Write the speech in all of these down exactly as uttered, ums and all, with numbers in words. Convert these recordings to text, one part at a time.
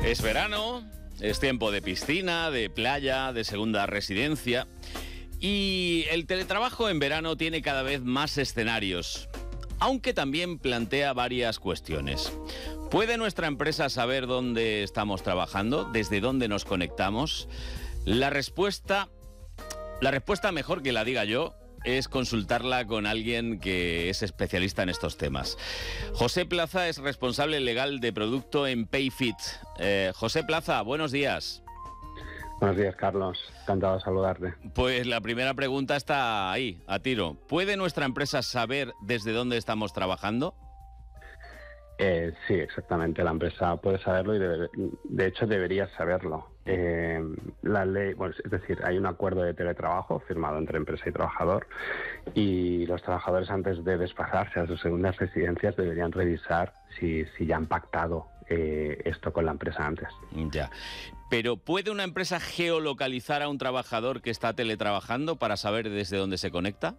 Es verano, es tiempo de piscina, de playa, de segunda residencia. Y el teletrabajo en verano tiene cada vez más escenarios, aunque también plantea varias cuestiones. ¿Puede nuestra empresa saber dónde estamos trabajando? ¿Desde dónde nos conectamos? La respuesta, la respuesta mejor que la diga yo, es consultarla con alguien que es especialista en estos temas. José Plaza es responsable legal de producto en Payfit. Eh, José Plaza, buenos días. Buenos días, Carlos. Encantado de saludarte. Pues la primera pregunta está ahí, a tiro. ¿Puede nuestra empresa saber desde dónde estamos trabajando? Eh, sí, exactamente. La empresa puede saberlo y debe, de hecho debería saberlo. Eh, la ley, bueno, es decir, hay un acuerdo de teletrabajo firmado entre empresa y trabajador y los trabajadores antes de desplazarse a sus segundas residencias deberían revisar si, si ya han pactado eh, esto con la empresa antes. Ya. Pero ¿puede una empresa geolocalizar a un trabajador que está teletrabajando para saber desde dónde se conecta?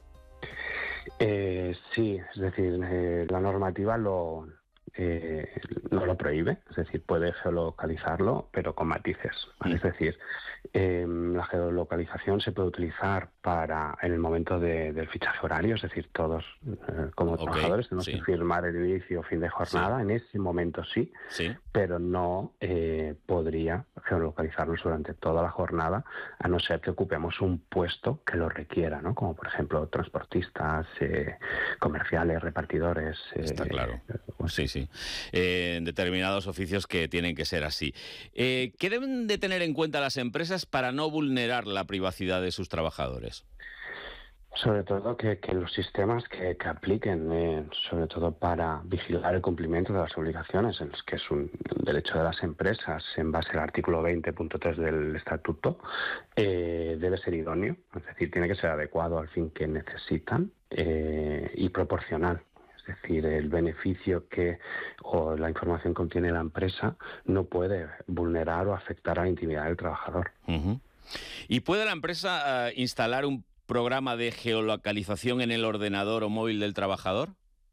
Eh, sí, es decir, eh, la normativa lo, eh, no lo prohíbe, es decir, puede geolocalizarlo, pero con matices. ¿Vale? Mm. Es decir, eh, la geolocalización se puede utilizar para en el momento de, del fichaje horario, es decir, todos eh, como okay, trabajadores tenemos sí. que firmar el inicio o fin de jornada, sí. en ese momento sí, sí. pero no eh, podría geolocalizarnos durante toda la jornada, a no ser que ocupemos un puesto que lo requiera, ¿no? Como por ejemplo transportistas, eh, comerciales, repartidores. Está eh, claro. Sí, sí. Eh, en determinados oficios que tienen que ser así. Eh, ¿Qué deben de tener en cuenta las empresas para no vulnerar la privacidad de sus trabajadores? Sobre todo que, que los sistemas que, que apliquen, eh, sobre todo para vigilar el cumplimiento de las obligaciones, en los que es un derecho de las empresas en base al artículo veinte punto tres del Estatuto, eh, debe ser idóneo, es decir, tiene que ser adecuado al fin que necesitan eh, y proporcional. Es decir, el beneficio que o la información que contiene la empresa no puede vulnerar o afectar a la intimidad del trabajador. Uh-huh. ¿Y puede la empresa uh, instalar un programa de geolocalización en el ordenador o móvil del trabajador?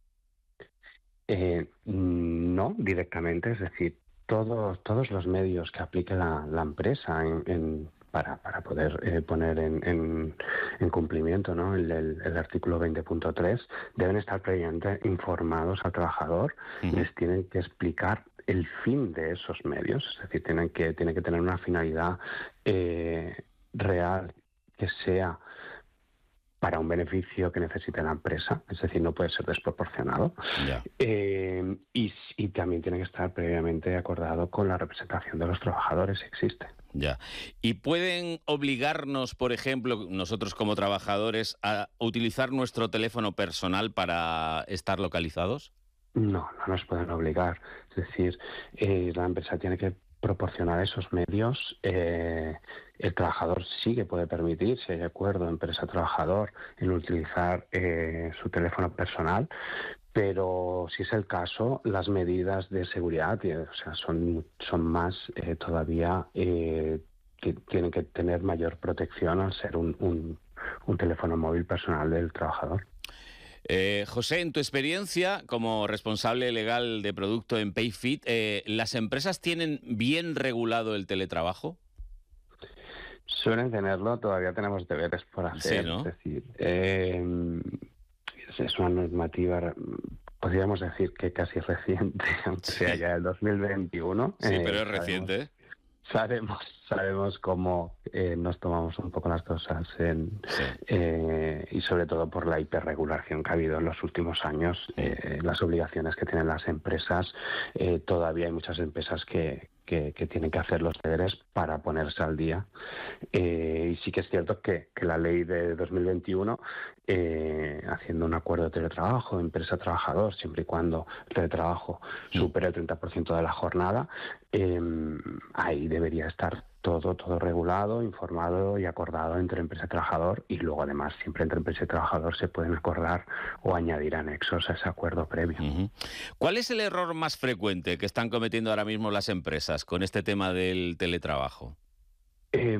Eh, no, directamente. Es decir, todos, todos los medios que aplique la, la empresa en, en, para, para poder eh, poner en, en, en cumplimiento, ¿no? el, el, el artículo veinte punto tres deben estar previamente informados al trabajador. Uh-huh. Les tienen que explicar el fin de esos medios. Es decir, tienen que, tienen que tener una finalidad eh, real que sea para un beneficio que necesite la empresa, es decir, no puede ser desproporcionado. Yeah. Eh, y, y también tiene que estar previamente acordado con la representación de los trabajadores, si existe. Ya. ¿Y pueden obligarnos, por ejemplo, nosotros como trabajadores, a utilizar nuestro teléfono personal para estar localizados? No, no nos pueden obligar. Es decir, eh, la empresa tiene que proporcionar esos medios. Eh, el trabajador sí que puede permitir, si hay acuerdo empresa-trabajador, en utilizar eh, su teléfono personal, pero si es el caso, las medidas de seguridad, o sea, son, son más eh, todavía, eh, que tienen que tener mayor protección al ser un, un, un teléfono móvil personal del trabajador. Eh, José, en tu experiencia como responsable legal de producto en Payfit, eh, ¿las empresas tienen bien regulado el teletrabajo? Suelen tenerlo, todavía tenemos deberes por hacer. Sí, ¿no? Es decir, eh, es una normativa, podríamos decir que casi reciente, aunque sea ya del dos mil veintiuno. Sí, eh, pero es sabemos, reciente. Sabemos, sabemos cómo eh, nos tomamos un poco las cosas en, sí. eh, y sobre todo por la hiperregulación que ha habido en los últimos años, eh, las obligaciones que tienen las empresas. Eh, todavía hay muchas empresas que, que, que tienen que hacer los deberes para ponerse al día. Eh, y sí que es cierto que, que la ley de dos mil veintiuno, eh, haciendo un acuerdo de teletrabajo, empresa-trabajador, siempre y cuando el teletrabajo supere el treinta por ciento de la jornada, eh, ahí debería estar todo todo regulado, informado y acordado entre empresa y trabajador, y luego además siempre entre empresa y trabajador se pueden acordar o añadir anexos a ese acuerdo previo. Uh-huh. ¿Cuál es el error más frecuente que están cometiendo ahora mismo las empresas con este tema del teletrabajo? Eh,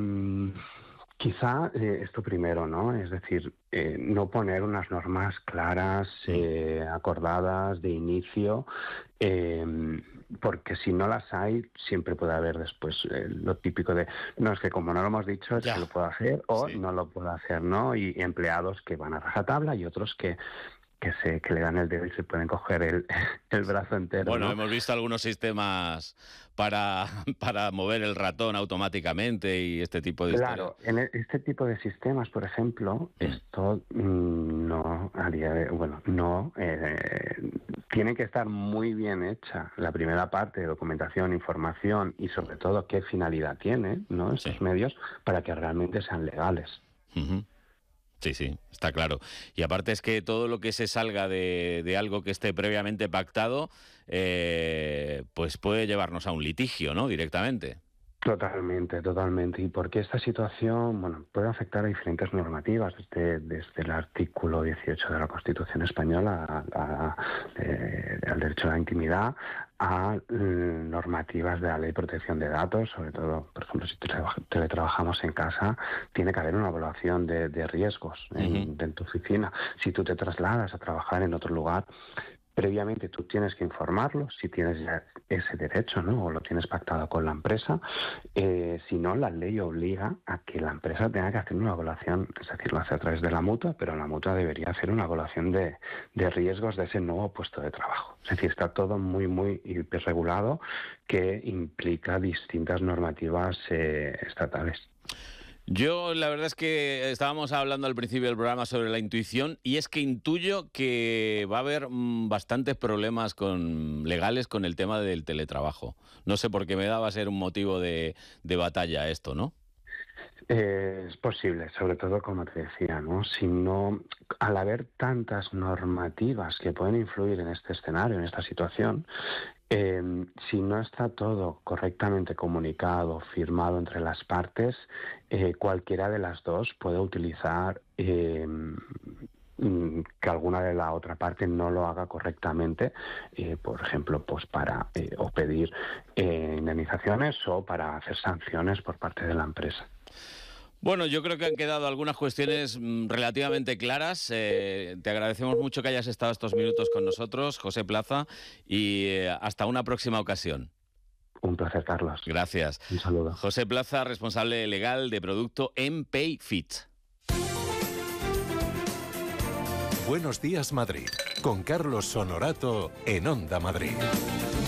Quizá eh, esto primero, ¿no? Es decir, eh, no poner unas normas claras, eh, acordadas de inicio, eh, por porque si no las hay, siempre puede haber después eh, lo típico de, no, es que como no lo hemos dicho, es Ya. que lo puedo hacer o Sí. no lo puedo hacer, ¿no? Y empleados que van a rajatabla y otros que que se que le dan el dedo y se pueden coger el, el brazo entero. Bueno, ¿no? hemos visto algunos sistemas para, para mover el ratón automáticamente y este tipo de Claro, historias. en e- este tipo de sistemas, por ejemplo, Mm. esto mm, no a día de, bueno, no eh, tiene que estar muy bien hecha la primera parte de documentación, información y sobre todo qué finalidad tiene, ¿no? Estos Sí. medios para que realmente sean legales. Ujú. Sí, sí, está claro. Y aparte es que todo lo que se salga de, de algo que esté previamente pactado, eh, pues puede llevarnos a un litigio, ¿no? Directamente. Totalmente, totalmente. Y porque esta situación, bueno, puede afectar a diferentes normativas, desde, desde el artículo dieciocho de la Constitución española a- a- eh, al derecho a la intimidad, a mm, normativas de la Ley de Protección de Datos, sobre todo, por ejemplo, si teletraba- teletrabajamos en casa, tiene que haber una evaluación de, de riesgos en, Ujú. en tu oficina. Si tú te trasladas a trabajar en otro lugar, previamente tú tienes que informarlo, si tienes ya ese derecho, ¿no? O lo tienes pactado con la empresa. Eh, si no, la ley obliga a que la empresa tenga que hacer una evaluación, es decir, lo hace a través de la mutua, pero la mutua debería hacer una evaluación de, de riesgos de ese nuevo puesto de trabajo. Es decir, está todo muy, muy hiperregulado, que implica distintas normativas eh, estatales. Yo la verdad es que estábamos hablando al principio del programa sobre la intuición y es que intuyo que va a haber mm, bastantes problemas con, legales con el tema del teletrabajo. No sé por qué me da va a ser un motivo de, de batalla esto, ¿no? Eh, es posible, sobre todo como te decía, ¿no? Si no, al haber tantas normativas que pueden influir en este escenario, en esta situación, eh, si no está todo correctamente comunicado, firmado entre las partes, eh, cualquiera de las dos puede utilizar eh, mm, que alguna de la otra parte no lo haga correctamente, eh, por ejemplo, pues para eh, o pedir eh, indemnizaciones o para hacer sanciones por parte de la empresa. Bueno, yo creo que han quedado algunas cuestiones mm, relativamente claras. Eh, te agradecemos mucho que hayas estado estos minutos con nosotros, José Plaza, y eh, hasta una próxima ocasión. Un placer, Carlos. Gracias. Un saludo. José Plaza, responsable legal de producto en PayFit. Buenos días, Madrid, con Carlos Honorato en Onda Madrid.